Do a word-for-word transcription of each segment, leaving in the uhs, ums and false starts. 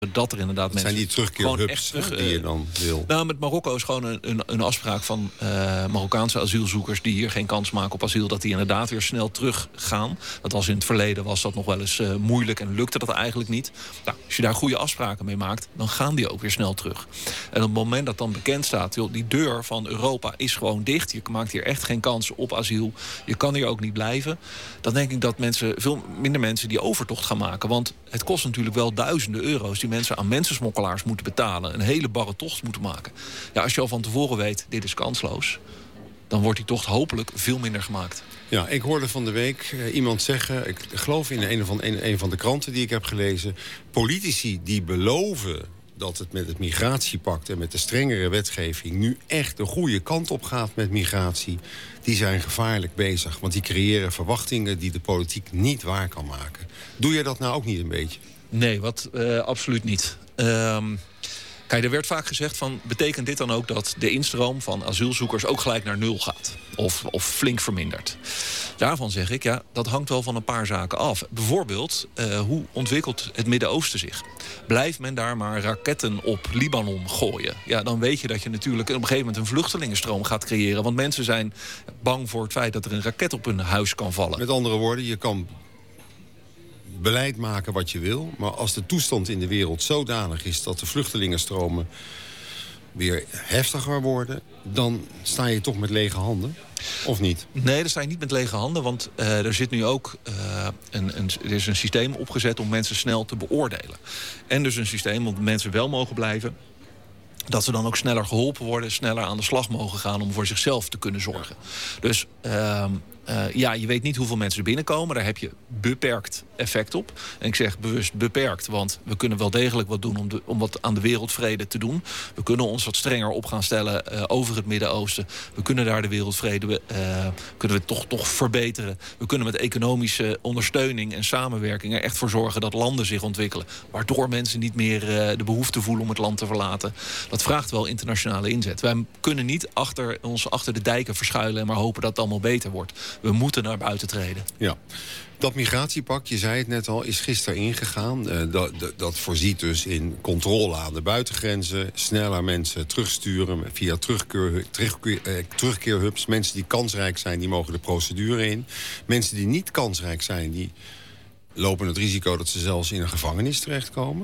dat er inderdaad dat mensen... zijn die terugkeerhubs terug, die je dan wil? Nou, met Marokko is gewoon een, een, een afspraak van uh, Marokkaanse asielzoekers... die hier geen kans maken op asiel, dat die inderdaad weer snel teruggaan. Dat was in het verleden was dat nog wel eens uh, moeilijk en lukte dat eigenlijk niet. Nou, als je daar goede afspraken mee maakt, dan gaan die ook weer snel terug. En op het moment dat dan bekend staat... Joh, die deur van Europa is gewoon dicht. Je maakt hier echt geen kans op asiel. Je kan hier ook niet blijven. Dan denk ik dat mensen, veel minder mensen die overtocht gaan maken. Want het kost natuurlijk wel duizenden euro's... die mensen aan mensensmokkelaars moeten betalen. Een hele barre tocht moeten maken. Ja, als je al van tevoren weet, dit is kansloos... dan wordt die tocht hopelijk veel minder gemaakt. Ja, ik hoorde van de week uh, iemand zeggen... ik geloof in een van, een, een van de kranten die ik heb gelezen... politici die beloven dat het met het migratiepact... en met de strengere wetgeving nu echt de goede kant op gaat met migratie... die zijn gevaarlijk bezig. Want die creëren verwachtingen die de politiek niet waar kan maken. Doe je dat nou ook niet een beetje? Nee, wat, uh, absoluut niet. Um, kijk, er werd vaak gezegd van... betekent dit dan ook dat de instroom van asielzoekers... ook gelijk naar nul gaat? Of, of flink vermindert? Daarvan zeg ik, ja, dat hangt wel van een paar zaken af. Bijvoorbeeld, uh, hoe ontwikkelt het Midden-Oosten zich? Blijft men daar maar raketten op Libanon gooien? Ja, dan weet je dat je natuurlijk op een gegeven moment... een vluchtelingenstroom gaat creëren. Want mensen zijn bang voor het feit dat er een raket op hun huis kan vallen. Met andere woorden, je kan... beleid maken wat je wil. Maar als de toestand in de wereld zodanig is... dat de vluchtelingenstromen weer heftiger worden... dan sta je toch met lege handen? Of niet? Nee, dan sta je niet met lege handen. Want uh, er zit nu ook uh, een, een, er is een systeem opgezet... om mensen snel te beoordelen. En dus een systeem om mensen wel mogen blijven... dat ze dan ook sneller geholpen worden... sneller aan de slag mogen gaan om voor zichzelf te kunnen zorgen. Dus uh, uh, ja, je weet niet hoeveel mensen er binnenkomen. Daar heb je beperkt effect op. En ik zeg bewust beperkt, want we kunnen wel degelijk wat doen... om, de, om wat aan de wereldvrede te doen. We kunnen ons wat strenger op gaan stellen uh, over het Midden-Oosten. We kunnen daar de wereldvrede uh, kunnen we toch, toch verbeteren. We kunnen met economische ondersteuning en samenwerking... er echt voor zorgen dat landen zich ontwikkelen. Waardoor mensen niet meer uh, de behoefte voelen om het land te verlaten. Dat vraagt wel internationale inzet. Wij kunnen niet achter ons achter de dijken verschuilen... en maar hopen dat het allemaal beter wordt. We moeten naar buiten treden. Ja. Dat migratiepact, je zei het net al, is gisteren ingegaan. Uh, dat, dat, dat voorziet dus in controle aan de buitengrenzen... sneller mensen terugsturen via terugkeer, terugkeer, uh, terugkeerhubs. Mensen die kansrijk zijn, die mogen de procedure in. Mensen die niet kansrijk zijn, die lopen het risico... dat ze zelfs in een gevangenis terechtkomen.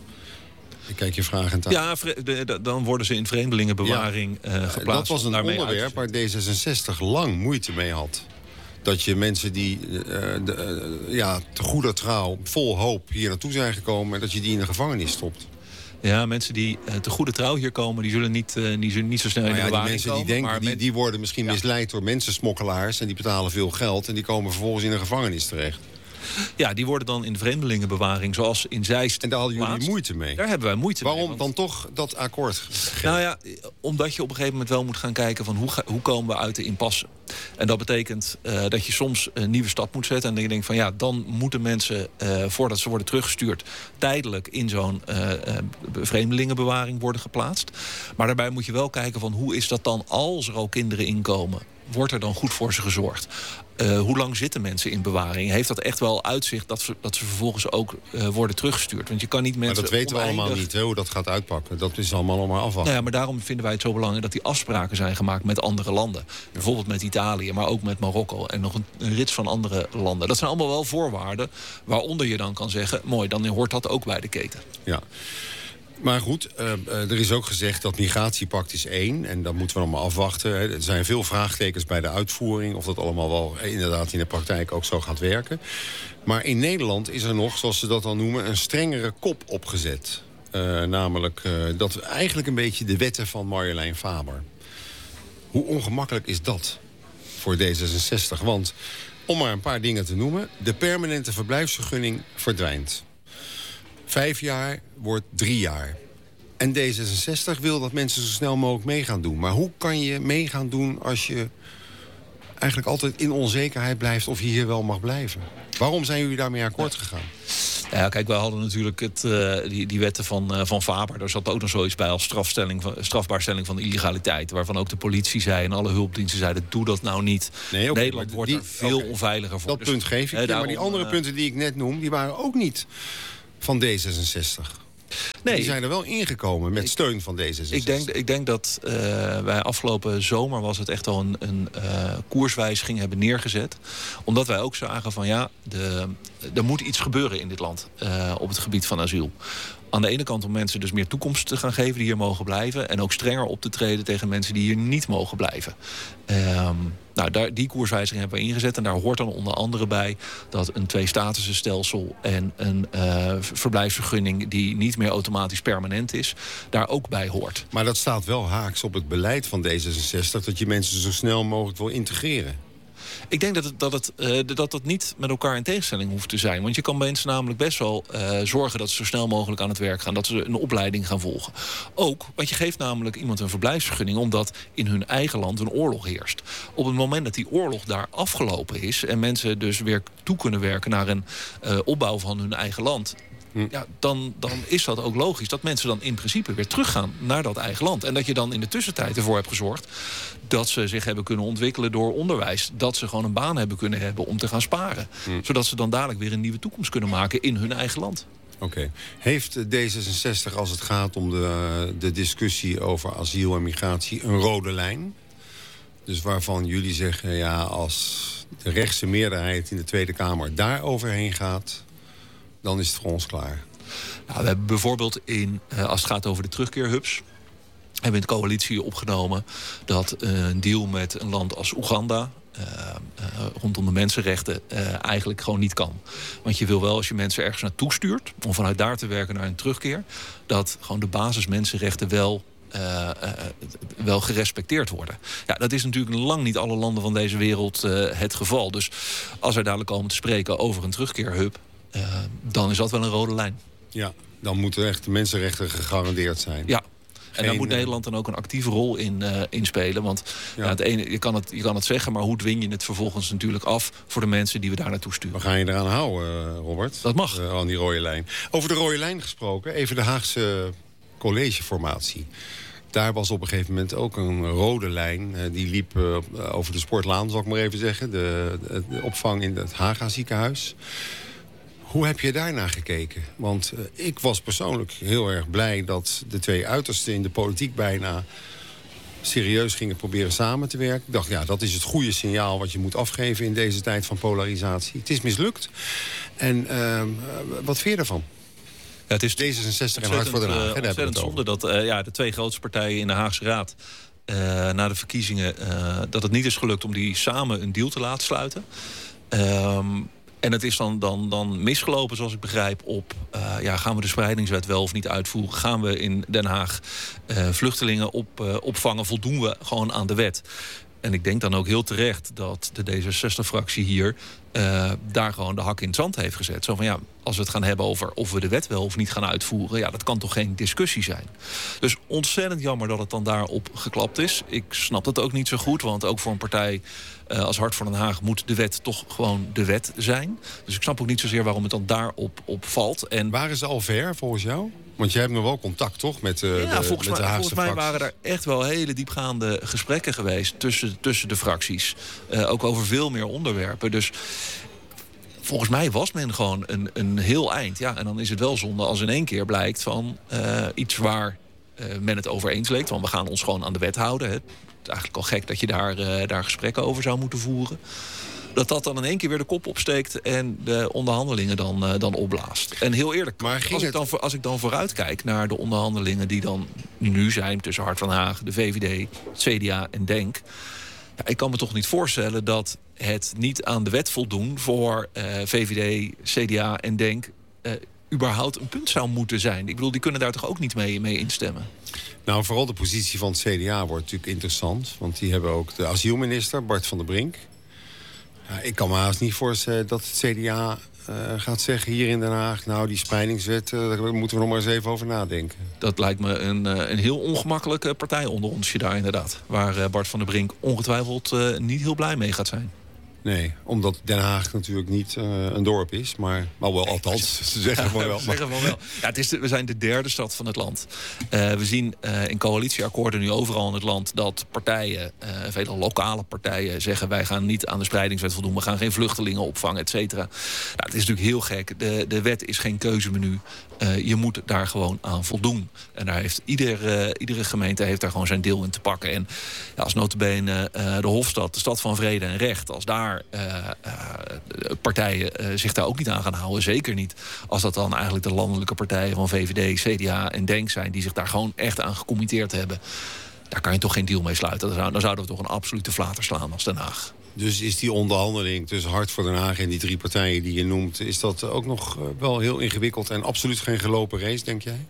Ik kijk je vragend aan. Ja, de, de, dan worden ze in vreemdelingenbewaring ja. uh, geplaatst. Dat was een onderwerp waar D zesenzestig lang moeite mee had. Dat je mensen die uh, de, uh, ja, te goede trouw, vol hoop hier naartoe zijn gekomen... en dat je die in de gevangenis stopt. Ja, mensen die uh, te goede trouw hier komen... die zullen niet, uh, die zullen niet zo snel in de ja, bewaring die mensen komen. Die, denken, maar die, met... die worden misschien ja. misleid door mensensmokkelaars... en die betalen veel geld en die komen vervolgens in een gevangenis terecht. Ja, die worden dan in de vreemdelingenbewaring, zoals in Zeist. En daar hadden jullie plaatst. moeite mee? Daar hebben wij moeite Waarom mee. Waarom dan toch dat akkoord gegeven? Nou ja, omdat je op een gegeven moment wel moet gaan kijken... van hoe, ga, hoe komen we uit de impasse. En dat betekent uh, dat je soms een nieuwe stap moet zetten... en dat je denkt van ja, dan moeten mensen... Uh, voordat ze worden teruggestuurd... tijdelijk in zo'n uh, uh, vreemdelingenbewaring worden geplaatst. Maar daarbij moet je wel kijken van hoe is dat dan... als er al kinderen inkomen... wordt er dan goed voor ze gezorgd? Uh, hoe lang zitten mensen in bewaring? Heeft dat echt wel uitzicht dat, ze, dat ze vervolgens ook uh, worden teruggestuurd? Want je kan niet mensen. Maar dat weten oneindig... we allemaal niet, hè, hoe dat gaat uitpakken. Dat is allemaal nog maar afwachten. Nou ja, maar daarom vinden wij het zo belangrijk dat die afspraken zijn gemaakt met andere landen. Ja. Bijvoorbeeld met Italië, maar ook met Marokko en nog een, een rits van andere landen. Dat zijn allemaal wel voorwaarden waaronder je dan kan zeggen... mooi, dan hoort dat ook bij de keten. Ja. Maar goed, uh, uh, er is ook gezegd dat migratiepact is één. En dat moeten we nog maar afwachten. Hè. Er zijn veel vraagtekens bij de uitvoering. Of dat allemaal wel inderdaad in de praktijk ook zo gaat werken. Maar in Nederland is er nog, zoals ze dat dan noemen... een strengere kop opgezet. Uh, namelijk uh, dat eigenlijk een beetje de wetten van Marjolein Faber. Hoe ongemakkelijk is dat voor D zesenzestig? Want, om maar een paar dingen te noemen... de permanente verblijfsvergunning verdwijnt. Vijf jaar wordt drie jaar. En D zesenzestig wil dat mensen zo snel mogelijk mee gaan doen. Maar hoe kan je mee gaan doen als je eigenlijk altijd in onzekerheid blijft... of je hier wel mag blijven? Waarom zijn jullie daarmee akkoord gegaan? Ja, kijk, wij hadden natuurlijk het, uh, die, die wetten van, uh, van Faber. Daar zat ook nog zoiets bij als strafstelling van, strafbaarstelling van illegaliteit. Waarvan ook de politie zei en alle hulpdiensten zeiden... doe dat nou niet. Nee, okay, Nederland wordt die, er veel okay. onveiliger voor. Dat dus, punt geef ik. Ja, daarom, maar die andere uh, punten die ik net noem... die waren ook niet van D zesenzestig. Nee, die zijn er wel ingekomen met ik, steun van D zesenzestig. Ik denk, ik denk dat uh, wij afgelopen zomer was het echt al een, een uh, koerswijziging hebben neergezet. Omdat wij ook zagen van ja, de, er moet iets gebeuren in dit land uh, op het gebied van asiel. Aan de ene kant om mensen dus meer toekomst te gaan geven die hier mogen blijven. En ook strenger op te treden tegen mensen die hier niet mogen blijven. Um, nou, daar, die koerswijziging hebben we ingezet. En daar hoort dan onder andere bij dat een twee-statussen-stelsel en een uh, verblijfsvergunning die niet meer automatisch permanent is, daar ook bij hoort. Maar dat staat wel haaks op het beleid van D zesenzestig... dat je mensen zo snel mogelijk wil integreren. Ik denk dat het, dat, het, uh, dat het niet met elkaar in tegenstelling hoeft te zijn. Want je kan mensen namelijk best wel uh, zorgen dat ze zo snel mogelijk aan het werk gaan. Dat ze een opleiding gaan volgen. Ook, want je geeft namelijk iemand een verblijfsvergunning omdat in hun eigen land een oorlog heerst. Op het moment dat die oorlog daar afgelopen is en mensen dus weer toe kunnen werken naar een uh, opbouw van hun eigen land, ja, dan, dan is dat ook logisch dat mensen dan in principe weer teruggaan naar dat eigen land. En dat je dan in de tussentijd ervoor hebt gezorgd dat ze zich hebben kunnen ontwikkelen door onderwijs. Dat ze gewoon een baan hebben kunnen hebben om te gaan sparen. Hm. Zodat ze dan dadelijk weer een nieuwe toekomst kunnen maken in hun eigen land. Oké. Okay. Heeft D zesenzestig als het gaat om de, de discussie over asiel en migratie een rode lijn? Dus waarvan jullie zeggen, ja, als de rechtse meerderheid in de Tweede Kamer daar overheen gaat, dan is het voor ons klaar. Nou, we hebben bijvoorbeeld in, als het gaat over de terugkeerhubs, hebben we in de coalitie opgenomen dat uh, een deal met een land als Oeganda Uh, uh, rondom de mensenrechten uh, eigenlijk gewoon niet kan. Want je wil wel, als je mensen ergens naartoe stuurt om vanuit daar te werken naar een terugkeer, dat gewoon de basismensenrechten wel Uh, uh, wel gerespecteerd worden. Ja, dat is natuurlijk lang niet alle landen van deze wereld uh, het geval. Dus als wij dadelijk komen te spreken over een terugkeerhub, uh, dan is dat wel een rode lijn. Ja, dan moeten echt de mensenrechten gegarandeerd zijn. Ja. En Geen, daar moet Nederland dan ook een actieve rol in, uh, in spelen. Want ja. Ja, het ene, je, kan het, je kan het zeggen, maar hoe dwing je het vervolgens natuurlijk af voor de mensen die we daar naartoe sturen? We gaan je eraan houden, Robert. Dat mag. Uh, aan die rode lijn. Over de rode lijn gesproken, even de Haagse collegeformatie. Daar was op een gegeven moment ook een rode lijn. Uh, die liep uh, over de Sportlaan, zal ik maar even zeggen. De, de, de opvang in het Haga ziekenhuis. Hoe heb je daarnaar gekeken? Want uh, ik was persoonlijk heel erg blij dat de twee uitersten in de politiek bijna serieus gingen proberen samen te werken. Ik dacht, ja, dat is het goede signaal wat je moet afgeven in deze tijd van polarisatie. Het is mislukt. En uh, wat vind je daarvan? Ja, het is D zesenzestig en Hart voor Den Haag. Uh, ontzettend zonde dat uh, ja, de twee grootste partijen in de Haagse Raad Uh, na de verkiezingen uh, dat het niet is gelukt om die samen een deal te laten sluiten. Um, En het is dan, dan, dan misgelopen, zoals ik begrijp, op Uh, ja, gaan we de spreidingswet wel of niet uitvoeren? Gaan we in Den Haag uh, vluchtelingen op, uh, opvangen? Voldoen we gewoon aan de wet? En ik denk dan ook heel terecht dat de D zesenzestig-fractie hier Uh, daar gewoon de hak in het zand heeft gezet. Zo van ja, als we het gaan hebben over of we de wet wel of niet gaan uitvoeren, ja, dat kan toch geen discussie zijn. Dus ontzettend jammer dat het dan daarop geklapt is. Ik snap het ook niet zo goed, want ook voor een partij uh, als Hart voor Den Haag moet de wet toch gewoon de wet zijn. Dus ik snap ook niet zozeer waarom het dan daarop op valt. En waren ze al ver volgens jou? Want jij hebt nog wel contact, toch? Met, uh, ja, de, volgens, met de mij, Haagse volgens mij fracties. waren er echt wel hele diepgaande gesprekken geweest tussen, tussen de fracties. Uh, ook over veel meer onderwerpen. Dus volgens mij was men gewoon een, een heel eind. Ja, en dan is het wel zonde als in één keer blijkt van uh, iets waar uh, men het over eens leek. Want we gaan ons gewoon aan de wet houden. Hè. Het is eigenlijk al gek dat je daar, uh, daar gesprekken over zou moeten voeren. Dat dat dan in één keer weer de kop opsteekt en de onderhandelingen dan, uh, dan opblaast. En heel eerlijk, maar als, ik dan, als ik dan vooruitkijk naar de onderhandelingen die dan nu zijn tussen Hart van Haag, de V V D, het C D A en DENK. Ja, ik kan me toch niet voorstellen dat het niet aan de wet voldoen voor uh, V V D, C D A en DENK Uh, überhaupt een punt zou moeten zijn. Ik bedoel, die kunnen daar toch ook niet mee, mee instemmen? Nou, vooral de positie van het C D A wordt natuurlijk interessant. Want die hebben ook de asielminister, Bart van der Brink. Ja, ik kan me haast niet voorstellen dat het C D A uh, gaat zeggen hier in Den Haag, nou, die spreidingswet, uh, daar moeten we nog maar eens even over nadenken. Dat lijkt me een, uh, een heel ongemakkelijke partij onder ons daar inderdaad. Waar uh, Bart van der Brink ongetwijfeld uh, niet heel blij mee gaat zijn. Nee, omdat Den Haag natuurlijk niet uh, een dorp is. Maar, maar wel, althans, ze zeggen van wel. Ze zeggen van wel. Ja, het is de, we zijn de derde stad van het land. Uh, we zien uh, in coalitieakkoorden nu overal in het land dat partijen, uh, vele lokale partijen, zeggen wij gaan niet aan de spreidingswet voldoen. We gaan geen vluchtelingen opvangen, et cetera. Nou, het is natuurlijk heel gek. De, de wet is geen keuzemenu. Uh, je moet daar gewoon aan voldoen. En daar heeft ieder, uh, iedere gemeente heeft daar gewoon zijn deel in te pakken. En ja, als nota bene uh, de Hofstad, de stad van vrede en recht, als daar uh, uh, partijen uh, zich daar ook niet aan gaan houden, zeker niet als dat dan eigenlijk de landelijke partijen van V V D, C D A en DENK zijn, die zich daar gewoon echt aan gecommitteerd hebben, daar kan je toch geen deal mee sluiten. Dan, zou, dan zouden we toch een absolute flater slaan als Den Haag. Dus is die onderhandeling tussen Hart voor Den Haag en die drie partijen die je noemt, is dat ook nog wel heel ingewikkeld en absoluut geen gelopen race, denk jij?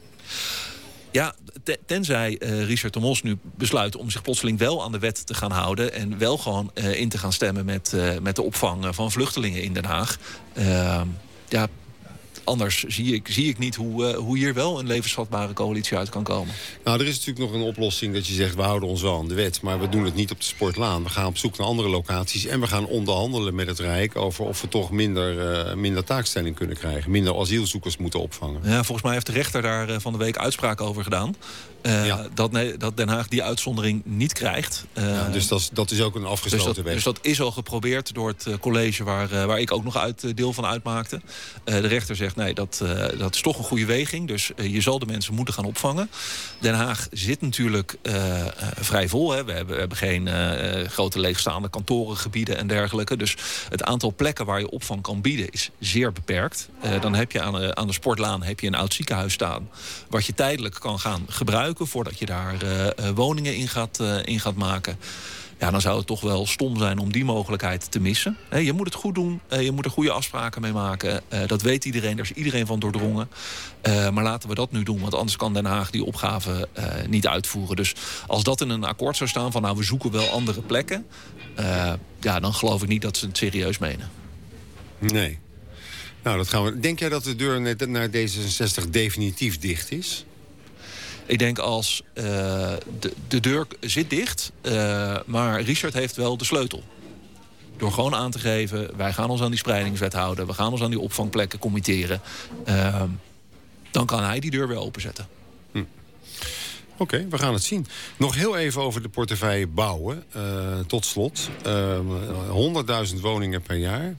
Ja, tenzij uh, Richard de Mos nu besluit om zich plotseling wel aan de wet te gaan houden en wel gewoon uh, in te gaan stemmen met, uh, met de opvang van vluchtelingen in Den Haag. Uh, ja, anders zie ik, zie ik niet hoe, uh, hoe hier wel een levensvatbare coalitie uit kan komen. Nou, er is natuurlijk nog een oplossing dat je zegt, we houden ons wel aan de wet, maar we doen het niet op de Sportlaan. We gaan op zoek naar andere locaties en we gaan onderhandelen met het Rijk over of we toch minder, uh, minder taakstelling kunnen krijgen. Minder asielzoekers moeten opvangen. Ja, volgens mij heeft de rechter daar uh, van de week uitspraak over gedaan. Uh, ja. dat, nee, dat Den Haag die uitzondering niet krijgt. Uh, ja, dus dat is, dat is ook een afgesloten dus dat, weg. Dus dat is al geprobeerd door het uh, college waar, uh, waar ik ook nog uit uh, deel van uitmaakte. Uh, de rechter zegt nee, dat, uh, dat is toch een goede weging. Dus uh, je zal de mensen moeten gaan opvangen. Den Haag zit natuurlijk uh, uh, vrij vol. Hè. We, hebben, we hebben geen uh, grote leegstaande kantorengebieden en dergelijke. Dus het aantal plekken waar je opvang kan bieden is zeer beperkt. Uh, dan heb je aan de, aan de Sportlaan heb je een oud ziekenhuis staan, wat je tijdelijk kan gaan gebruiken voordat je daar uh, woningen in gaat, uh, in gaat maken. Ja, dan zou het toch wel stom zijn om die mogelijkheid te missen. He, je moet het goed doen, uh, je moet er goede afspraken mee maken. Uh, dat weet iedereen, daar is iedereen van doordrongen. Uh, maar laten we dat nu doen, want anders kan Den Haag die opgave uh, niet uitvoeren. Dus als dat in een akkoord zou staan van nou, we zoeken wel andere plekken, Uh, ja, dan geloof ik niet dat ze het serieus menen. Nee. Nou, dat gaan we. Denk jij dat de deur naar D zesenzestig definitief dicht is? Ik denk als uh, de, de deur zit dicht, uh, maar Richard heeft wel de sleutel. Door gewoon aan te geven, wij gaan ons aan die spreidingswet houden, we gaan ons aan die opvangplekken committeren. Uh, dan kan hij die deur weer openzetten. Hm. Oké, okay, we gaan het zien. Nog heel even over de portefeuille bouwen. Uh, tot slot, uh, honderdduizend woningen per jaar.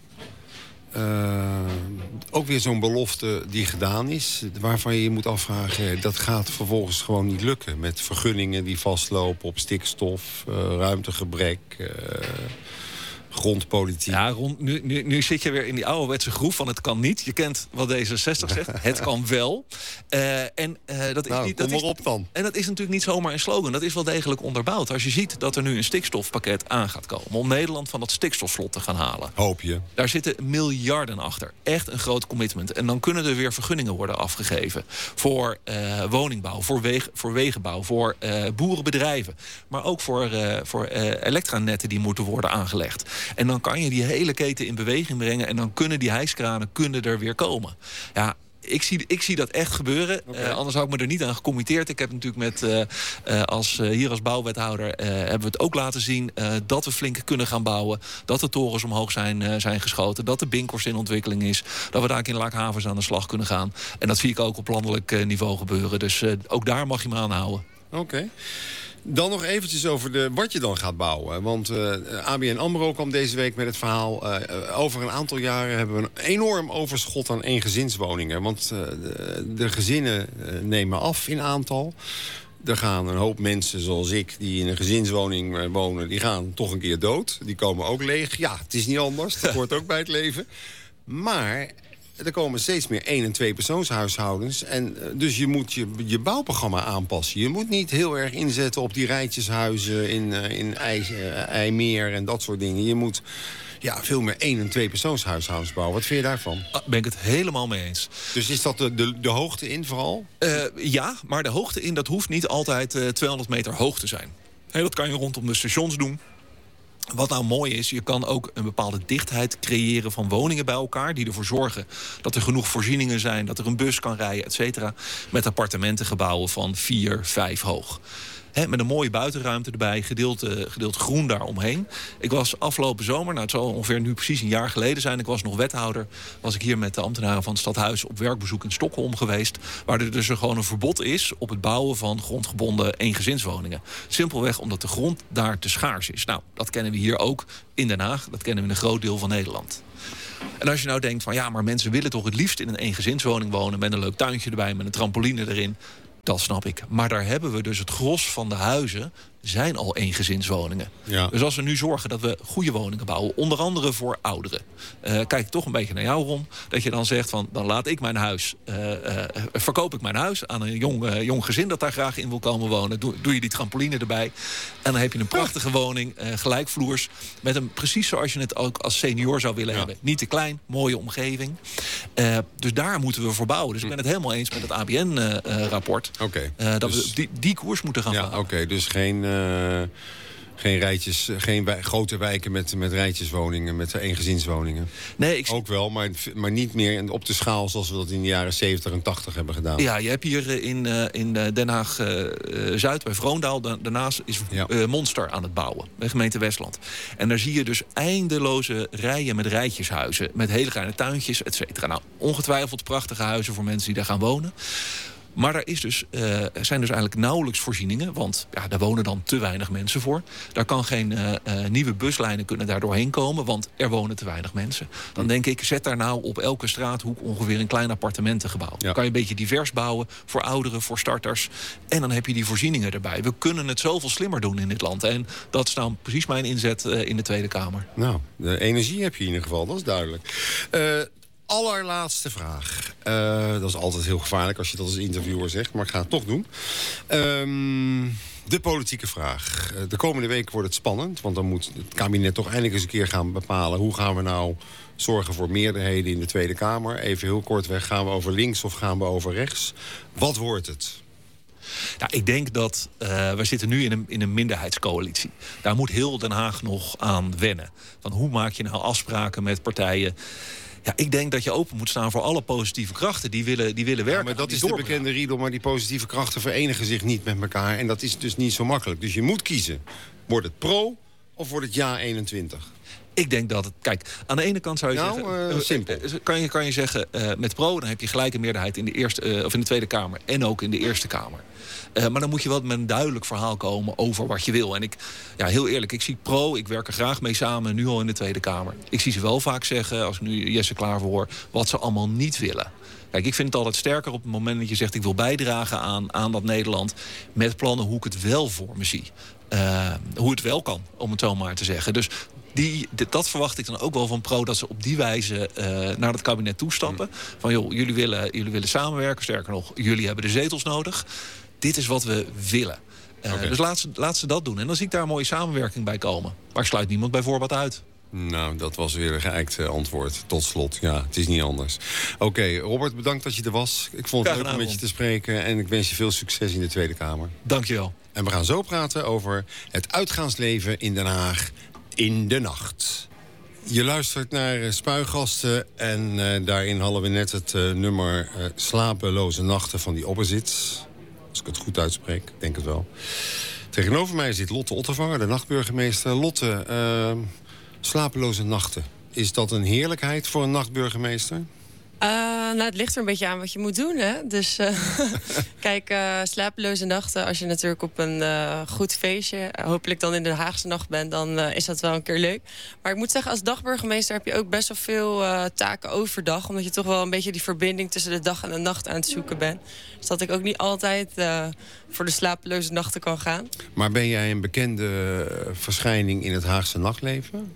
Uh, ook weer zo'n belofte die gedaan is, waarvan je je moet afvragen, dat gaat vervolgens gewoon niet lukken. Met vergunningen die vastlopen op stikstof, uh, ruimtegebrek, uh, grondpolitiek. Ja, rond, nu, nu, nu zit je weer in die ouderwetse groef van het kan niet. Je kent wat D zesenzestig zegt, het kan wel. Uh, en, uh, dat is nou, niet, kom dat maar op dan. En dat is natuurlijk niet zomaar een slogan. Dat is wel degelijk onderbouwd. Als je ziet dat er nu een stikstofpakket aan gaat komen om Nederland van dat stikstofslot te gaan halen. Hoop je. Daar zitten miljarden achter. Echt een groot commitment. En dan kunnen er weer vergunningen worden afgegeven voor uh, woningbouw, voor, wegen, voor wegenbouw, voor uh, boerenbedrijven. Maar ook voor, uh, voor uh, elektranetten die moeten worden aangelegd. En dan kan je die hele keten in beweging brengen en dan kunnen die hijskranen kunnen er weer komen. Ja, Ik zie, ik zie dat echt gebeuren. Okay. Uh, anders had ik me er niet aan gecommitteerd. Ik heb natuurlijk met, uh, uh, als, uh, hier als bouwwethouder uh, hebben we het ook laten zien uh, dat we flink kunnen gaan bouwen. Dat de torens omhoog zijn, uh, zijn geschoten. Dat de Binkhorst in ontwikkeling is. Dat we daar in Laakhavens aan de slag kunnen gaan. En dat zie ik ook op landelijk uh, niveau gebeuren. Dus uh, ook daar mag je me aan houden. Oké. Okay. Dan nog eventjes over de, wat je dan gaat bouwen. Want uh, A B N AMRO kwam deze week met het verhaal, Uh, over een aantal jaren hebben we een enorm overschot aan eengezinswoningen. Want uh, de, de gezinnen uh, nemen af in aantal. Er gaan een hoop mensen zoals ik, die in een gezinswoning uh, wonen, die gaan toch een keer dood. Die komen ook leeg. Ja, het is niet anders. Dat hoort ook bij het leven. Maar er komen steeds meer één- en twee-persoonshuishoudens. En dus je moet je, je bouwprogramma aanpassen. Je moet niet heel erg inzetten op die rijtjeshuizen in, in IJ, IJmeer en dat soort dingen. Je moet ja, veel meer één- en twee-persoonshuishoudens bouwen. Wat vind je daarvan? Ah, ben ik het helemaal mee eens. Dus is dat de, de, de hoogte in vooral? Uh, ja, maar de hoogte in, dat hoeft niet altijd uh, tweehonderd meter hoog te zijn. Hey, dat kan je rondom de stations doen. Wat nou mooi is, je kan ook een bepaalde dichtheid creëren van woningen bij elkaar, die ervoor zorgen dat er genoeg voorzieningen zijn, dat er een bus kan rijden, et cetera. Met appartementengebouwen van vier, vijf hoog. He, met een mooie buitenruimte erbij, gedeeld, uh, gedeeld groen daaromheen. Ik was afgelopen zomer, nou het zal ongeveer nu precies een jaar geleden zijn... ik was nog wethouder, was ik hier met de ambtenaren van het stadhuis... op werkbezoek in Stockholm geweest... waar er dus gewoon een verbod is op het bouwen van grondgebonden eengezinswoningen. Simpelweg omdat de grond daar te schaars is. Nou, dat kennen we hier ook in Den Haag. Dat kennen we in een groot deel van Nederland. En als je nou denkt van ja, maar mensen willen toch het liefst in een eengezinswoning wonen... met een leuk tuintje erbij, met een trampoline erin... Dat snap ik. Maar daar hebben we dus het gros van de huizen... zijn al eengezinswoningen. Ja. Dus als we nu zorgen dat we goede woningen bouwen... onder andere voor ouderen... Uh, kijk ik toch een beetje naar jou, Ron... dat je dan zegt van, dan laat ik mijn huis... Uh, uh, verkoop ik mijn huis aan een jong, uh, jong gezin... dat daar graag in wil komen wonen. Doe, doe je die trampoline erbij. En dan heb je een prachtige woning, uh, gelijkvloers... met een precies zoals je het ook als senior zou willen ja. hebben. Niet te klein, mooie omgeving. Uh, dus daar moeten we voor bouwen. Dus ik ben het helemaal eens met het A B N-rapport... Uh, uh, okay. uh, dat dus... we die, die koers moeten gaan ja, varen. Oké, okay, dus geen... Uh... Uh, geen rijtjes, geen wij, grote wijken met, met rijtjeswoningen, met eengezinswoningen. Nee, ik... Ook wel, maar, maar niet meer op de schaal zoals we dat in de jaren zeventig en tachtig hebben gedaan. Ja, je hebt hier in, uh, in Den Haag-Zuid, uh, bij Vroondaal... Da daarnaast is ja. uh, Monster aan het bouwen, de gemeente Westland. En daar zie je dus eindeloze rijen met rijtjeshuizen... met hele kleine tuintjes, et cetera. Nou, ongetwijfeld prachtige huizen voor mensen die daar gaan wonen... Maar er, is dus, uh, er zijn dus eigenlijk nauwelijks voorzieningen... want ja, daar wonen dan te weinig mensen voor. Daar kan geen uh, uh, nieuwe buslijnen kunnen daar doorheen komen... want er wonen te weinig mensen. Dan denk ik, zet daar nou op elke straathoek... ongeveer een klein appartementengebouw. Ja. Dan kan je een beetje divers bouwen voor ouderen, voor starters. En dan heb je die voorzieningen erbij. We kunnen het zoveel slimmer doen in dit land. En dat is nou precies mijn inzet uh, in de Tweede Kamer. Nou, de energie heb je in ieder geval, dat is duidelijk. Uh, Allerlaatste vraag. Uh, dat is altijd heel gevaarlijk als je dat als interviewer zegt, maar ik ga het toch doen. Um, de politieke vraag. Uh, de komende week wordt het spannend, want dan moet het kabinet toch eindelijk eens een keer gaan bepalen... hoe gaan we nou zorgen voor meerderheden in de Tweede Kamer. Even heel kortweg, gaan we over links of gaan we over rechts? Wat wordt het? Ja, ik denk dat uh, we zitten nu in een, in een minderheidscoalitie. Daar moet heel Den Haag nog aan wennen. Van hoe maak je nou afspraken met partijen... Ja, ik denk dat je open moet staan voor alle positieve krachten die willen, die willen werken. Ja, maar dat is de bekende riedel, maar die positieve krachten verenigen zich niet met elkaar. En dat is dus niet zo makkelijk. Dus je moet kiezen. Wordt het pro of wordt het ja eenentwintig? Ik denk dat het... Kijk, aan de ene kant zou je nou, zeggen... Uh, simpel. Kan je, kan je zeggen, uh, met pro, dan heb je gelijke meerderheid in de, eerste, uh, of in de Tweede Kamer... en ook in de Eerste Kamer. Uh, maar dan moet je wel met een duidelijk verhaal komen over wat je wil. En ik, ja, heel eerlijk, ik zie pro, ik werk er graag mee samen, nu al in de Tweede Kamer. Ik zie ze wel vaak zeggen, als ik nu Jesse Klaver hoor, wat ze allemaal niet willen. Kijk, ik vind het altijd sterker op het moment dat je zegt... ik wil bijdragen aan, aan dat Nederland met plannen hoe ik het wel voor me zie. Uh, hoe het wel kan, om het zo maar te zeggen. Dus die, dat verwacht ik dan ook wel van pro... dat ze op die wijze uh, naar het kabinet toestappen. Mm. Van joh, jullie willen, jullie willen samenwerken. Sterker nog, jullie hebben de zetels nodig. Dit is wat we willen. Uh, okay. Dus laat ze, laat ze dat doen. En dan zie ik daar een mooie samenwerking bij komen. Maar ik sluit niemand bij voorbaat uit. Nou, dat was weer een geëikt uh, antwoord. Tot slot. Ja, het is niet anders. Oké, okay, Robert, bedankt dat je er was. Ik vond het leuk om met je te spreken. En ik wens je veel succes in de Tweede Kamer. Dank je wel. En we gaan zo praten over het uitgaansleven in Den Haag in de nacht. Je luistert naar uh, Spuigasten en uh, daarin hadden we net het uh, nummer uh, Slapeloze Nachten van die Opposites. Als ik het goed uitspreek, ik denk het wel. Tegenover mij zit Lotte Ottervanger, de nachtburgemeester. Lotte, uh, slapeloze nachten. Is dat een heerlijkheid voor een nachtburgemeester? Uh, nou, het ligt er een beetje aan wat je moet doen, hè. Dus uh, kijk, uh, slapeloze nachten... als je natuurlijk op een uh, goed feestje... hopelijk dan in de Haagse nacht bent... dan uh, is dat wel een keer leuk. Maar ik moet zeggen, als dagburgemeester... heb je ook best wel veel uh, taken overdag... omdat je toch wel een beetje die verbinding... tussen de dag en de nacht aan het zoeken bent. Dus dat ik ook niet altijd uh, voor de slapeloze nachten kan gaan. Maar ben jij een bekende verschijning in het Haagse nachtleven?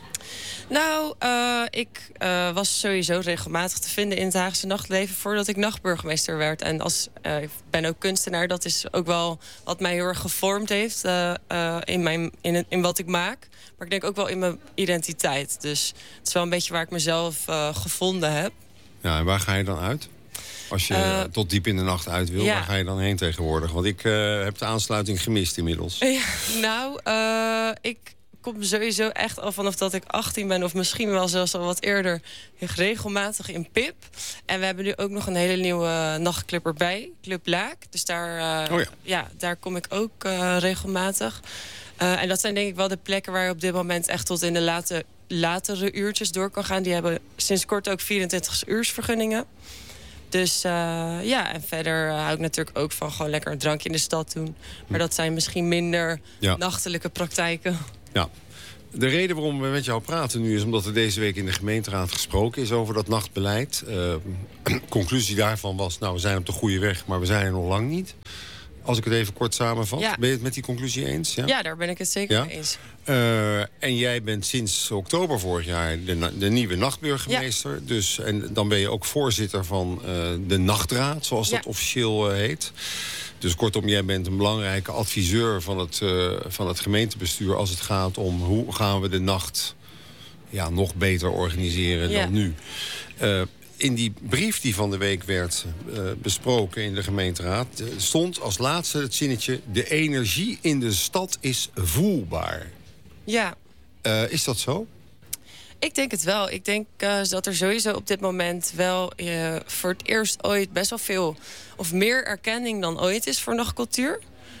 Nou, uh, ik uh, was sowieso regelmatig te vinden in het Haagse nachtleven... voordat ik nachtburgemeester werd. En als, uh, ik ben ook kunstenaar, dat is ook wel wat mij heel erg gevormd heeft... Uh, uh, in, mijn, in, het, in wat ik maak. Maar ik denk ook wel in mijn identiteit. Dus het is wel een beetje waar ik mezelf uh, gevonden heb. Ja, en waar ga je dan uit? Als je uh, tot diep in de nacht uit wil, ja. Waar ga je dan heen tegenwoordig? Want ik uh, heb de aansluiting gemist inmiddels. Ja, nou, uh, ik... kom sowieso echt al vanaf dat ik achttien ben... of misschien wel zelfs al wat eerder regelmatig in Pip. En we hebben nu ook nog een hele nieuwe nachtclub erbij. Club Laak. Dus daar, uh, oh ja. Ja, daar kom ik ook uh, regelmatig. Uh, en dat zijn denk ik wel de plekken waar je op dit moment... echt tot in de late, latere uurtjes door kan gaan. Die hebben sinds kort ook vierentwintig uursvergunningen. Dus uh, ja, en verder uh, hou ik natuurlijk ook van gewoon lekker een drankje in de stad doen. Maar dat zijn misschien minder ja. nachtelijke praktijken. Ja. De reden waarom we met jou praten nu is omdat er deze week in de gemeenteraad gesproken is over dat nachtbeleid. Uh, conclusie daarvan was, nou, we zijn op de goede weg, maar we zijn er nog lang niet. Als ik het even kort samenvat, ja. ben je het met die conclusie eens? Ja, ja daar ben ik het zeker ja? mee eens. Uh, en jij bent sinds oktober vorig jaar de, de nieuwe nachtburgemeester. Ja. Dus, en dan ben je ook voorzitter van uh, de Nachtraad, zoals dat ja. officieel uh, heet. Dus kortom, jij bent een belangrijke adviseur van het, uh, van het gemeentebestuur... als het gaat om hoe gaan we de nacht ja, nog beter organiseren ja. dan nu. Uh, In die brief die van de week werd uh, besproken in de gemeenteraad... Uh, stond als laatste het zinnetje... de energie in de stad is voelbaar. Ja. Uh, is dat zo? Ik denk het wel. Ik denk uh, dat er sowieso op dit moment wel uh, voor het eerst ooit... best wel veel of meer erkenning dan ooit is voor nachtcultuur.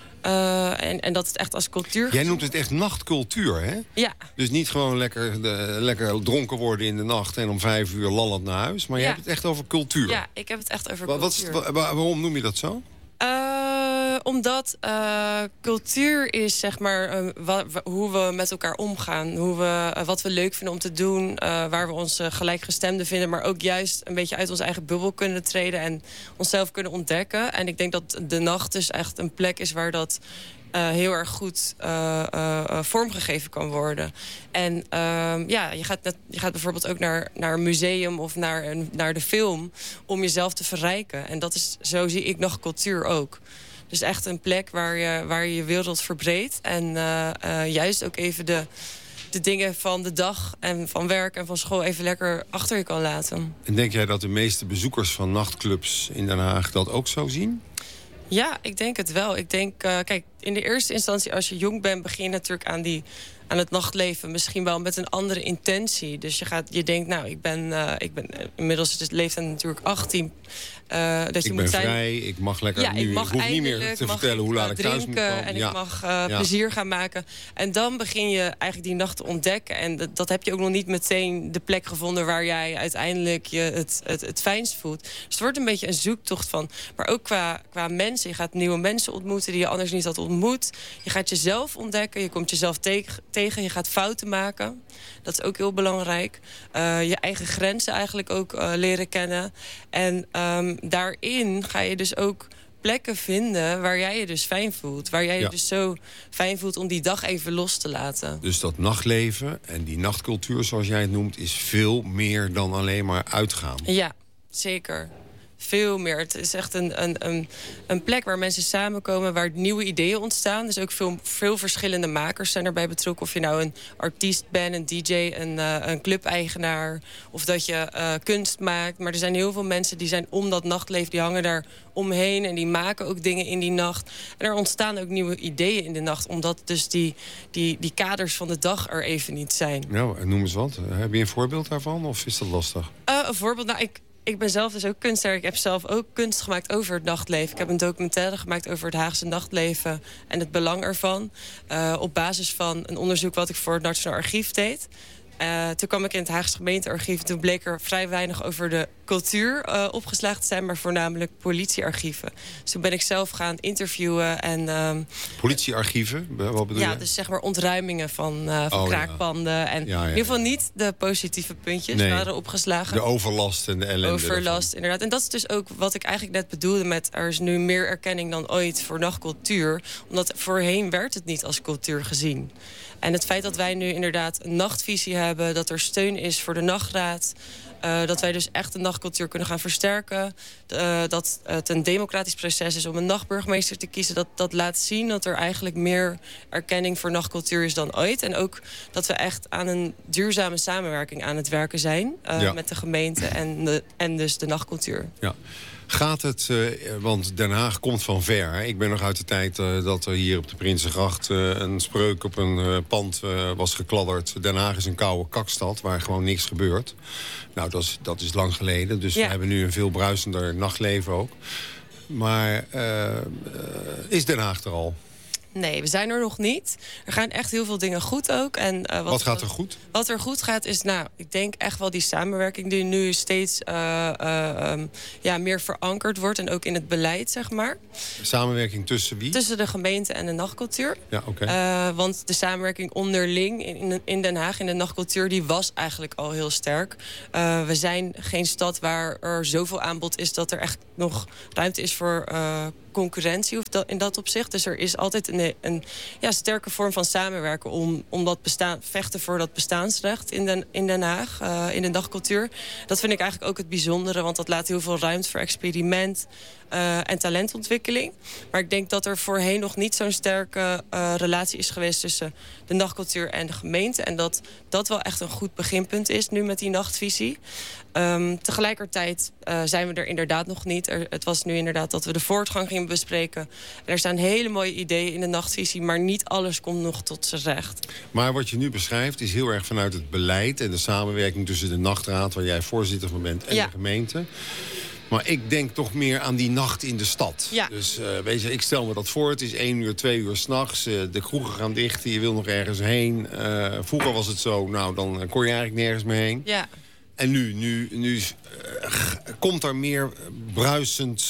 Uh, en, en dat het echt als cultuur... Jij noemt het echt nachtcultuur, hè? Ja. Dus niet gewoon lekker, de, lekker dronken worden in de nacht... en om vijf uur lallend naar huis. Maar je ja. hebt het echt over cultuur. Ja, ik heb het echt over Wa- cultuur. Wat is het, wa- waarom noem je dat zo? Uh, omdat uh, cultuur is, zeg maar, uh, wa- wa- hoe we met elkaar omgaan. Hoe we, uh, wat we leuk vinden om te doen. Uh, waar we ons uh, gelijkgestemden vinden. Maar ook juist een beetje uit onze eigen bubbel kunnen treden. En onszelf kunnen ontdekken. En ik denk dat de nacht dus echt een plek is waar dat... Uh, heel erg goed uh, uh, uh, vormgegeven kan worden. En uh, ja, je gaat, net, je gaat bijvoorbeeld ook naar, naar een museum of naar, een, naar de film... om jezelf te verrijken. En dat is, zo zie ik nachtcultuur ook. Dus echt een plek waar je waar je, je wereld verbreedt. En uh, uh, juist ook even de, de dingen van de dag en van werk en van school... even lekker achter je kan laten. En denk jij dat de meeste bezoekers van nachtclubs in Den Haag dat ook zo zien? Ja, ik denk het wel. Ik denk, uh, kijk, in de eerste instantie als je jong bent... begin je natuurlijk aan, die, aan het nachtleven misschien wel met een andere intentie. Dus je, gaat, je denkt, nou, ik ben, uh, ik ben inmiddels is de leeftijd natuurlijk achttien... Uh, dat je ik moet ben zijn... vrij, ik mag lekker ja, nu. Ik, mag ik hoef niet meer te vertellen hoe laat ik thuis moet komen. En ja. ik mag uh, ja. plezier gaan maken. En dan begin je eigenlijk die nacht te ontdekken. En dat, dat heb je ook nog niet meteen de plek gevonden... waar jij uiteindelijk je het, het, het fijnst voelt. Dus het wordt een beetje een zoektocht van. Maar ook qua, qua mensen. Je gaat nieuwe mensen ontmoeten die je anders niet had ontmoet. Je gaat jezelf ontdekken. Je komt jezelf te- tegen. Je gaat fouten maken. Dat is ook heel belangrijk. Uh, je eigen grenzen eigenlijk ook uh, leren kennen. En um, daarin ga je dus ook plekken vinden waar jij je dus fijn voelt. Waar jij je ja. dus zo fijn voelt om die dag even los te laten. Dus dat nachtleven en die nachtcultuur, zoals jij het noemt... is veel meer dan alleen maar uitgaan. Ja, zeker. Veel meer. Het is echt een, een, een, een plek waar mensen samenkomen... waar nieuwe ideeën ontstaan. Dus ook veel, veel verschillende makers zijn erbij betrokken. Of je nou een artiest bent, een D J, een, uh, een clubeigenaar... of dat je uh, kunst maakt. Maar er zijn heel veel mensen die zijn om dat nachtleven... die hangen daar omheen en die maken ook dingen in die nacht. En er ontstaan ook nieuwe ideeën in de nacht... omdat dus die, die, die kaders van de dag er even niet zijn. Nou, noem eens wat. Heb je een voorbeeld daarvan of is dat lastig? Uh, een voorbeeld, nou, ik... Ik ben zelf dus ook kunstenaar. Ik heb zelf ook kunst gemaakt over het nachtleven. Ik heb een documentaire gemaakt over het Haagse nachtleven... en het belang ervan. Uh, op basis van een onderzoek wat ik voor het Nationaal Archief deed. Uh, toen kwam ik in het Haagse gemeentearchief... toen bleek er vrij weinig over de cultuur uh, opgeslagen te zijn... maar voornamelijk politiearchieven. Dus toen ben ik zelf gaan interviewen. En, um, politiearchieven? Wat bedoel ja, je? dus zeg maar ontruimingen van, uh, van oh, kraakpanden. Ja. En Ja, ja, ja. in ieder geval niet de positieve puntjes nee. waren opgeslagen. De overlast en de ellende. Overlast, daarvan. inderdaad. En dat is dus ook wat ik eigenlijk net bedoelde met... er is nu meer erkenning dan ooit voor nachtcultuur. Omdat voorheen werd het niet als cultuur gezien. En het feit dat wij nu inderdaad een nachtvisie hebben... dat er steun is voor de nachtraad... Uh, dat wij dus echt de nachtcultuur kunnen gaan versterken. Uh, dat het een democratisch proces is om een nachtburgemeester te kiezen. Dat, dat laat zien dat er eigenlijk meer erkenning voor nachtcultuur is dan ooit. En ook dat we echt aan een duurzame samenwerking aan het werken zijn. Uh, ja. Met de gemeente en, de, en dus de nachtcultuur. Ja. Gaat het, uh, want Den Haag komt van ver. Hè? Ik ben nog uit de tijd uh, dat er hier op de Prinsengracht uh, een spreuk op een uh, pand uh, was gekladderd. Den Haag is een koude kakstad waar gewoon niks gebeurt. Nou, dat is, dat is lang geleden. Dus ja. we hebben nu een veel bruisender nachtleven ook. Maar uh, uh, is Den Haag er al? Nee, we zijn er nog niet. Er gaan echt heel veel dingen goed ook. En, uh, wat, wat gaat er goed? Wat er goed gaat is, nou, ik denk echt wel die samenwerking die nu steeds uh, uh, um, ja, meer verankerd wordt. En ook in het beleid, zeg maar. Samenwerking tussen wie? Tussen de gemeente en de nachtcultuur. Ja, oké. Okay. Uh, want de samenwerking onderling in, in Den Haag, in de nachtcultuur, die was eigenlijk al heel sterk. Uh, we zijn geen stad waar er zoveel aanbod is dat er echt nog ruimte is voor Uh, concurrentie of dat, in dat opzicht. Dus er is altijd een, een ja, sterke vorm van samenwerken om, om dat bestaan, vechten voor dat bestaansrecht in Den, in Den Haag, uh, in de dagcultuur. Dat vind ik eigenlijk ook het bijzondere, want dat laat heel veel ruimte voor experiment uh, en talentontwikkeling. Maar ik denk dat er voorheen nog niet zo'n sterke uh, relatie is geweest tussen de nachtcultuur en de gemeente. En dat dat wel echt een goed beginpunt is nu met die nachtvisie. Um, tegelijkertijd uh, zijn we er inderdaad nog niet. Er, het was nu inderdaad dat we de voortgang gingen bespreken. En er staan hele mooie ideeën in de nachtvisie, maar niet alles komt nog tot z'n recht. Maar wat je nu beschrijft is heel erg vanuit het beleid en de samenwerking tussen de nachtraad, waar jij voorzitter van bent, en ja. de gemeente. Maar ik denk toch meer aan die nacht in de stad. Ja. Dus uh, weet je, ik stel me dat voor. Het is één uur, twee uur s'nachts. Uh, de kroegen gaan dicht. Je wil nog ergens heen. Uh, vroeger was het zo, nou, dan kon je eigenlijk nergens meer heen. Ja. En nu, nu, nu uh, komt er meer bruisend.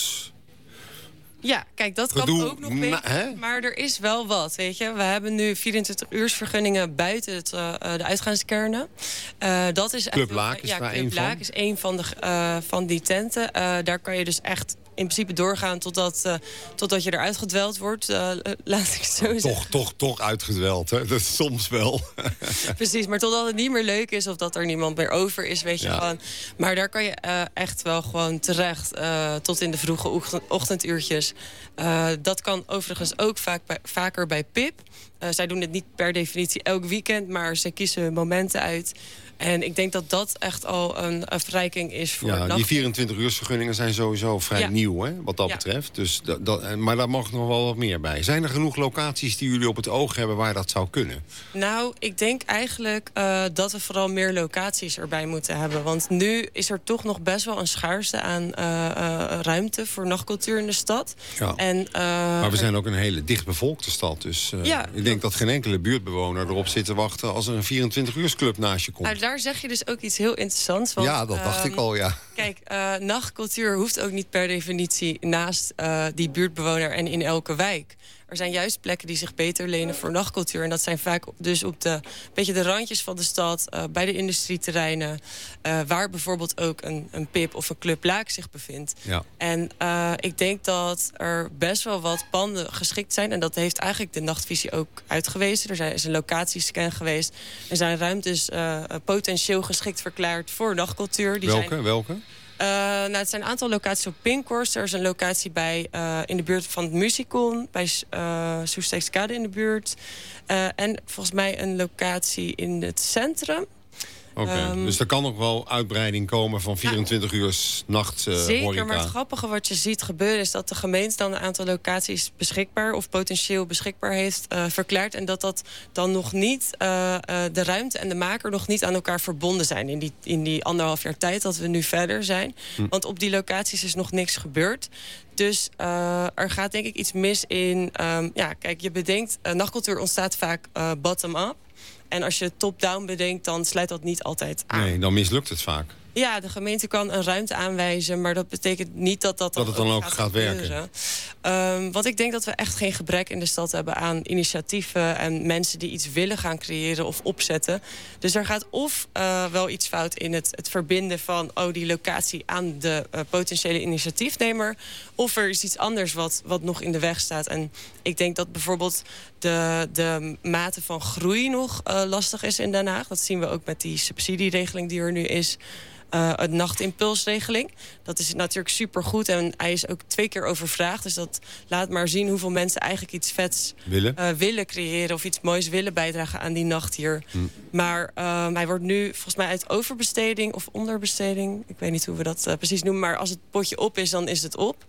Ja, kijk, dat gedoe. Kan ook nog beter, maar er is wel wat, weet je. We hebben nu vierentwintig-uursvergunningen buiten het, uh, de uitgaanskernen. Uh, dat is Club Laak is ja, daar Club één van. Laak is één van, de, uh, van die tenten. Uh, daar kan je dus echt in principe doorgaan totdat, uh, totdat je eruit gedweld wordt. Uh, laat ik het zo toch, zeggen. Toch, toch uitgedweld, hè? Dat is soms wel. Precies, maar totdat het niet meer leuk is of dat er niemand meer over is, weet je ja. gewoon. Maar daar kan je uh, echt wel gewoon terecht uh, tot in de vroege ochtend, ochtenduurtjes. Uh, dat kan overigens ook vaak bij, vaker bij Pip. Uh, zij doen het niet per definitie elk weekend, maar ze kiezen momenten uit. En ik denk dat dat echt al een, een verrijking is voor ja, die vierentwintig-uursvergunningen zijn sowieso vrij ja. nieuw, hè, wat dat ja. betreft. Dus dat, dat, maar daar mag nog wel wat meer bij. Zijn er genoeg locaties die jullie op het oog hebben waar dat zou kunnen? Nou, ik denk eigenlijk uh, dat we vooral meer locaties erbij moeten hebben. Want nu is er toch nog best wel een schaarste aan uh, uh, ruimte voor nachtcultuur in de stad. Ja. En, uh, maar we zijn ook een hele dichtbevolkte stad. Dus uh, ja, ik denk dat geen enkele buurtbewoner erop zit te wachten als er een vierentwintig-uursclub naast je komt. Nou, daar zeg je dus ook iets heel interessants. Want, ja, dat dacht um, ik al, ja. Kijk, uh, nachtcultuur hoeft ook niet per definitie naast uh, die buurtbewoner en in elke wijk. Er zijn juist plekken die zich beter lenen voor nachtcultuur. En dat zijn vaak dus op de, beetje de randjes van de stad, uh, bij de industrieterreinen, uh, waar bijvoorbeeld ook een, een Pip of een Club Laak zich bevindt. Ja. En uh, ik denk dat er best wel wat panden geschikt zijn. En dat heeft eigenlijk de nachtvisie ook uitgewezen. Er zijn, is een locatiescan geweest. Er zijn ruimtes uh, potentieel geschikt verklaard voor nachtcultuur. Die welke? Zijn, welke? Uh, nou, het zijn een aantal locaties op Pinkhorst. Er is een locatie bij, uh, in de buurt van het Musicon, bij uh, Soesteekskade in de buurt. Uh, en volgens mij een locatie in het centrum. Oké, okay, um, dus er kan nog wel uitbreiding komen van vierentwintig uur nacht uh, Zeker, horeca. Maar het grappige wat je ziet gebeuren is dat de gemeente dan een aantal locaties beschikbaar of potentieel beschikbaar heeft uh, verklaard. En dat dat dan nog niet, uh, uh, de ruimte en de maker nog niet aan elkaar verbonden zijn in die, in die anderhalf jaar tijd dat we nu verder zijn. Hm. Want op die locaties is nog niks gebeurd. Dus uh, er gaat denk ik iets mis in, um, ja kijk, je bedenkt, uh, nachtcultuur ontstaat vaak uh, bottom-up. En als je top-down bedenkt, dan sluit dat niet altijd aan. Nee, dan mislukt het vaak. Ja, de gemeente kan een ruimte aanwijzen, maar dat betekent niet dat dat dan, dat het dan ook, ook gaat, gaat werken. Um, want ik denk dat we echt geen gebrek in de stad hebben aan initiatieven en mensen die iets willen gaan creëren of opzetten. Dus er gaat of uh, wel iets fout in het, het verbinden van oh, die locatie aan de uh, potentiële initiatiefnemer. Of er is iets anders wat, wat nog in de weg staat. En ik denk dat bijvoorbeeld de, de mate van groei nog uh, lastig is in Den Haag. Dat zien we ook met die subsidieregeling die er nu is. uh, een nachtimpulsregeling. Dat is natuurlijk supergoed en hij is ook twee keer overvraagd. Dus dat laat maar zien hoeveel mensen eigenlijk iets vets willen, uh, willen creëren... of iets moois willen bijdragen aan die nacht hier. Hm. Maar uh, hij wordt nu volgens mij uit overbesteding of onderbesteding... ik weet niet hoe we dat uh, precies noemen... maar als het potje op is, dan is het op.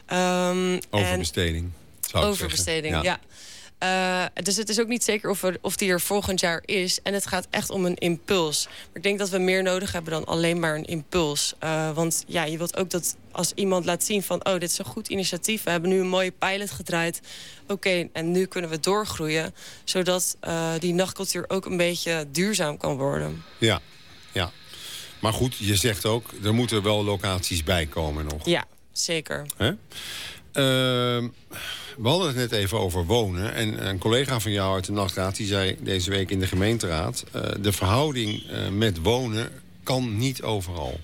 Um, overbesteding, zou ik Overbesteding, zeggen. ja. Uh, dus het is ook niet zeker of, er, of die er volgend jaar is. En het gaat echt om een impuls. Maar ik denk dat we meer nodig hebben dan alleen maar een impuls. Uh, want ja, je wilt ook dat als iemand laat zien van... oh, dit is een goed initiatief. We hebben nu een mooie pilot gedraaid. Oké, okay, en nu kunnen we doorgroeien. Zodat uh, die nachtcultuur ook een beetje duurzaam kan worden. Ja, ja. Maar goed, je zegt ook... er moeten wel locaties bij komen nog. Ja, zeker. Hè? Uh, we hadden het net even over wonen. En een collega van jou uit de nachtraad... die zei deze week in de gemeenteraad... Uh, de verhouding uh, met wonen kan niet overal.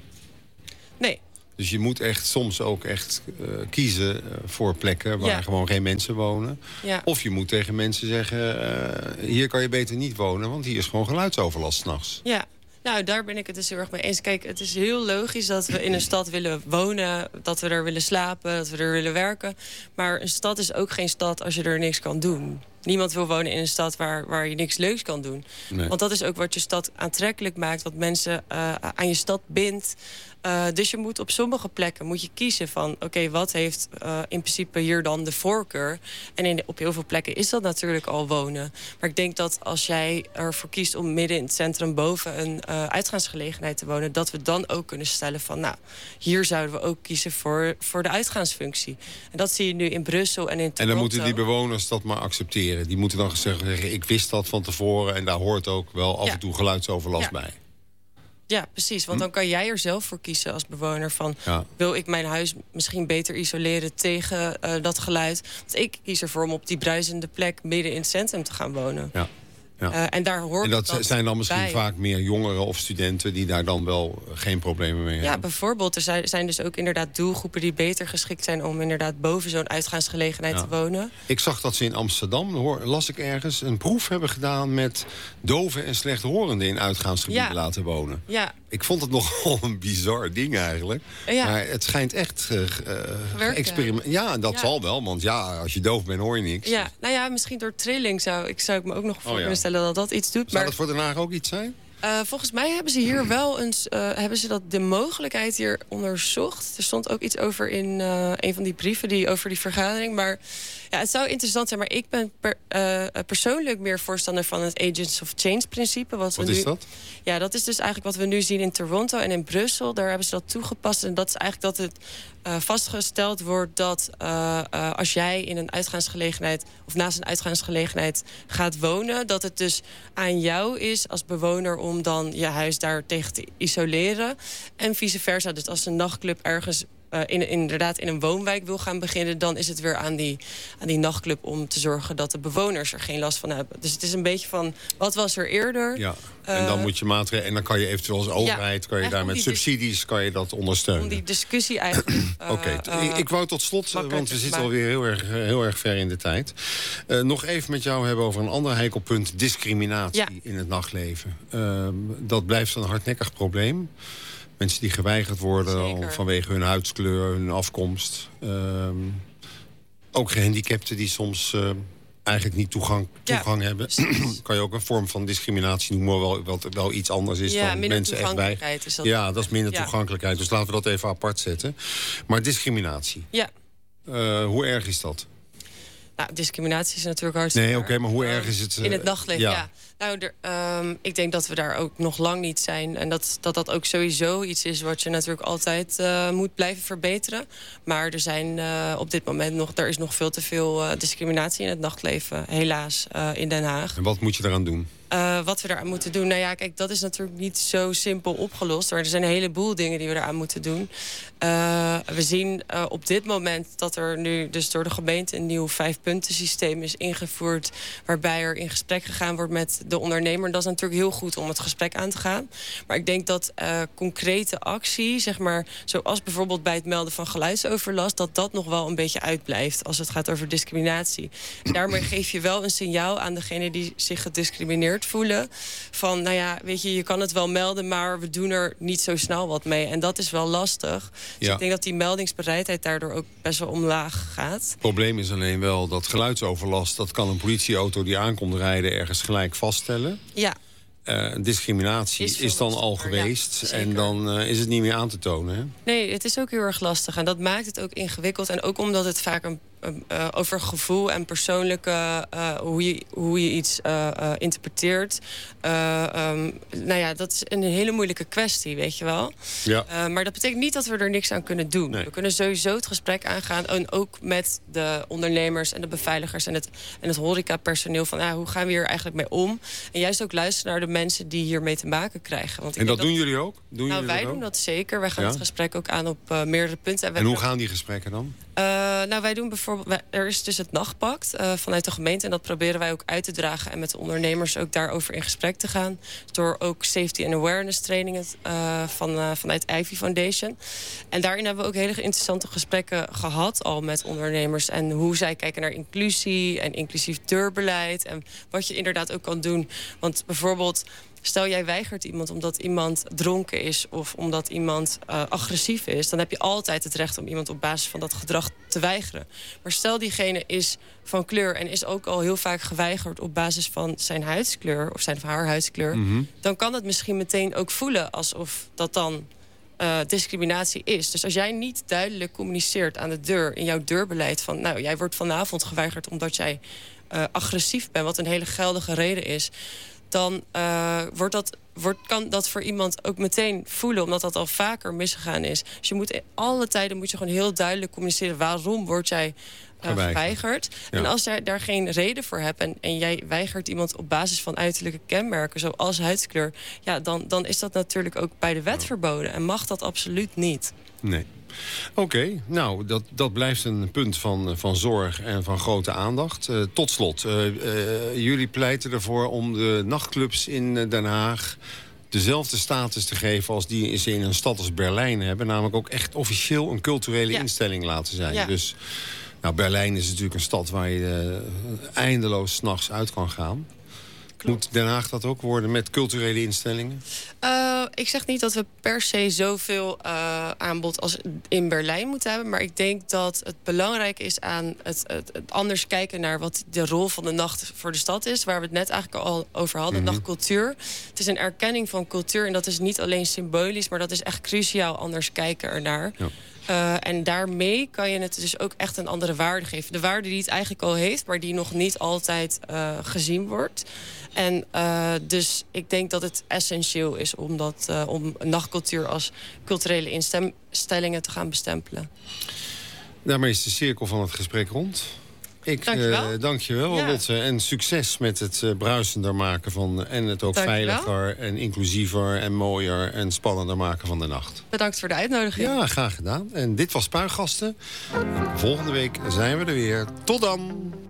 Nee. Dus je moet echt soms ook echt uh, kiezen uh, voor plekken... waar ja. gewoon geen mensen wonen. Ja. Of je moet tegen mensen zeggen... Uh, hier kan je beter niet wonen, want hier is gewoon geluidsoverlast 's nachts. Ja. Nou, daar ben ik het dus heel erg mee eens. Kijk, het is heel logisch dat we in een stad willen wonen... dat we er willen slapen, dat we er willen werken. Maar een stad is ook geen stad als je er niks kan doen. Niemand wil wonen in een stad waar, waar je niks leuks kan doen. Nee. Want dat is ook wat je stad aantrekkelijk maakt... wat mensen uh, aan je stad bindt. Uh, dus je moet op sommige plekken moet je kiezen van... oké, okay, wat heeft uh, in principe hier dan de voorkeur? En in, op heel veel plekken is dat natuurlijk al wonen. Maar ik denk dat als jij ervoor kiest om midden in het centrum... boven een uh, uitgaansgelegenheid te wonen... dat we dan ook kunnen stellen van... nou, hier zouden we ook kiezen voor, voor de uitgaansfunctie. En dat zie je nu in Brussel en in Toronto. En dan moeten die bewoners dat maar accepteren. Die moeten dan zeggen, ik wist dat van tevoren... en daar hoort ook wel af ja. en toe geluidsoverlast ja. bij. Ja, precies. Want hm? dan kan jij er zelf voor kiezen als bewoner van... Ja. wil ik mijn huis misschien beter isoleren tegen uh, dat geluid? Want ik kies ervoor om op die bruisende plek midden in het centrum te gaan wonen. Ja. Ja. Uh, en daar hoort en dat, dat zijn dan misschien bij. vaak meer jongeren of studenten... die daar dan wel geen problemen mee hebben. Ja, bijvoorbeeld. Er zijn, zijn dus ook inderdaad doelgroepen... die beter geschikt zijn om inderdaad boven zo'n uitgaansgelegenheid ja. te wonen. Ik zag dat ze in Amsterdam, hoor, las ik ergens... een proef hebben gedaan met doven en slechthorenden... in uitgaansgebieden ja. laten wonen. Ja. Ik vond het nogal een bizar ding eigenlijk. Ja. Maar het schijnt echt uh, geëxperiment. Ja, dat ja. zal wel. Want ja, als je doof bent hoor je niks. Ja, nou ja, misschien door trilling zou ik, zou ik me ook nog voor oh, ja. kunnen stellen dat dat iets doet. Zou maar... dat voor Den Haag ook iets zijn? Uh, volgens mij hebben ze hier wel eens uh, hebben ze dat de mogelijkheid hier onderzocht. Er stond ook iets over in uh, een van die brieven die over die vergadering. Maar ja, het zou interessant zijn. Maar ik ben per, uh, persoonlijk meer voorstander van het Agents of Change-principe. Wat, wat we is nu, dat? Ja, dat is dus eigenlijk wat we nu zien in Toronto en in Brussel. Daar hebben ze dat toegepast. En dat is eigenlijk dat het uh, vastgesteld wordt dat uh, uh, als jij in een uitgaansgelegenheid of naast een uitgaansgelegenheid gaat wonen, dat het dus aan jou is als bewoner om dan je huis daar tegen te isoleren. En vice versa. Dus als een nachtclub ergens Uh, in, inderdaad in een woonwijk wil gaan beginnen, dan is het weer aan die, aan die nachtclub om te zorgen dat de bewoners er geen last van hebben. Dus het is een beetje van, wat was er eerder? Ja, en uh, dan moet je maatregelen, en dan kan je eventueel als overheid, ja, kan je daar met subsidies kan je dat ondersteunen. Om die discussie eigenlijk uh, Oké, okay. uh, ik wou tot slot, want we zitten alweer heel erg, heel erg ver in de tijd. Uh, nog even met jou hebben over een ander heikel punt, discriminatie ja. in het nachtleven. Uh, dat blijft een hardnekkig probleem. Mensen die geweigerd worden vanwege hun huidskleur, hun afkomst. Um, ook gehandicapten die soms uh, eigenlijk niet toegang, toegang ja, hebben. Kan je ook een vorm van discriminatie noemen, wel, wat wel iets anders is ja, dan mensen echt bij. Is dat ja, dat is minder ja. toegankelijkheid. Dus laten we dat even apart zetten. Maar discriminatie. Ja. Uh, hoe erg is dat? Nou, discriminatie is natuurlijk hartstikke... Nee, oké, okay, maar hoe erg is het? Uh, in het nachtleven, ja. ja. Nou, er, um, ik denk dat we daar ook nog lang niet zijn. En dat dat, dat ook sowieso iets is wat je natuurlijk altijd uh, moet blijven verbeteren. Maar er zijn uh, op dit moment nog... er is nog veel te veel uh, discriminatie in het nachtleven, helaas, uh, in Den Haag. En wat moet je eraan doen? Uh, wat we daaraan moeten doen? Nou ja, kijk, dat is natuurlijk niet zo simpel opgelost. Maar er zijn een heleboel dingen die we eraan moeten doen. Uh, we zien uh, op dit moment dat er nu dus door de gemeente een nieuw vijfpuntensysteem is ingevoerd, waarbij er in gesprek gegaan wordt met de ondernemer. Dat is natuurlijk heel goed om het gesprek aan te gaan. Maar ik denk dat uh, concrete actie, zeg maar, zoals bijvoorbeeld bij het melden van geluidsoverlast, dat dat nog wel een beetje uitblijft als het gaat over discriminatie. En daarmee geef je wel een signaal aan degene die zich gediscrimineerd gediscrimineerd voelen. Van, nou ja, weet je, je kan het wel melden, maar we doen er niet zo snel wat mee. En dat is wel lastig. Dus ja. ik denk dat die meldingsbereidheid daardoor ook best wel omlaag gaat. Het probleem is alleen wel dat geluidsoverlast, dat kan een politieauto die aankomt rijden ergens gelijk vaststellen. Ja. Uh, discriminatie is, is dan al geweest ja, en dan uh, is het niet meer aan te tonen. Hè? Nee, het is ook heel erg lastig en dat maakt het ook ingewikkeld. En ook omdat het vaak een, uh, over gevoel en persoonlijke, uh, hoe, je, hoe je iets uh, uh, interpreteert. Uh, um, nou ja, dat is een hele moeilijke kwestie, weet je wel. Ja. Uh, maar dat betekent niet dat we er niks aan kunnen doen. Nee. We kunnen sowieso het gesprek aangaan. En ook met de ondernemers en de beveiligers en het, en het horecapersoneel. Van, ja, hoe gaan we hier eigenlijk mee om? En juist ook luisteren naar de mensen die hiermee te maken krijgen. Want ik en dat, dat doen jullie ook? Doen nou, jullie wij dat doen ook? dat zeker. Wij gaan Ja? het gesprek ook aan op uh, meerdere punten. En, En hoe gaan die gesprekken dan? Uh, nou, wij doen bijvoorbeeld. Wij, er is dus het nachtpact uh, vanuit de gemeente. En dat proberen wij ook uit te dragen. En met de ondernemers ook daarover in gesprek te gaan. Door ook safety and awareness trainingen uh, van, uh, vanuit Ivy Foundation. En daarin hebben we ook hele interessante gesprekken gehad al met ondernemers. En hoe zij kijken naar inclusie en inclusief deurbeleid. En wat je inderdaad ook kan doen. Want bijvoorbeeld, stel jij weigert iemand omdat iemand dronken is of omdat iemand uh, agressief is, dan heb je altijd het recht om iemand op basis van dat gedrag te weigeren. Maar stel diegene is van kleur en is ook al heel vaak geweigerd op basis van zijn huidskleur of zijn of haar huidskleur, Mm-hmm. dan kan het misschien meteen ook voelen alsof dat dan uh, discriminatie is. Dus als jij niet duidelijk communiceert aan de deur in jouw deurbeleid van, nou, jij wordt vanavond geweigerd omdat jij uh, agressief bent, wat een hele geldige reden is, dan uh, wordt dat, wordt, kan dat voor iemand ook meteen voelen, omdat dat al vaker misgegaan is. Dus je moet in alle tijden moet je gewoon heel duidelijk communiceren waarom word jij uh, geweigerd. Ja. En als jij daar geen reden voor hebt en, en jij weigert iemand op basis van uiterlijke kenmerken, zoals huidskleur, ja, dan, dan is dat natuurlijk ook bij de wet ja. verboden en mag dat absoluut niet. Nee. Oké, okay, nou, dat, dat blijft een punt van, van zorg en van grote aandacht. Uh, tot slot, uh, uh, jullie pleiten ervoor om de nachtclubs in Den Haag dezelfde status te geven als die ze in een stad als Berlijn hebben. Namelijk ook echt officieel een culturele ja. instelling laten zijn. Ja. Dus, nou, Berlijn is natuurlijk een stad waar je uh, eindeloos 's nachts uit kan gaan. Moet Den Haag dat ook worden met culturele instellingen? Uh, ik zeg niet dat we per se zoveel uh, aanbod als in Berlijn moeten hebben. Maar ik denk dat het belangrijk is aan het, het, het anders kijken naar wat de rol van de nacht voor de stad is. Waar we het net eigenlijk al over hadden, mm-hmm. nachtcultuur. Het is een erkenning van cultuur en dat is niet alleen symbolisch, maar dat is echt cruciaal anders kijken ernaar. Ja. Uh, en daarmee kan je het dus ook echt een andere waarde geven. De waarde die het eigenlijk al heeft, maar die nog niet altijd uh, gezien wordt. En uh, dus ik denk dat het essentieel is om, dat, uh, om nachtcultuur als culturele instellingen te gaan bestempelen. Daarmee is de cirkel van het gesprek rond. Ik dankjewel. Uh, dank je wel, ja. Lotte. En succes met het uh, bruisender maken van en het ook dankjewel. veiliger en inclusiever en mooier en spannender maken van de nacht. Bedankt voor de uitnodiging. Ja, graag gedaan. En dit was Spuigasten. Volgende week zijn we er weer. Tot dan!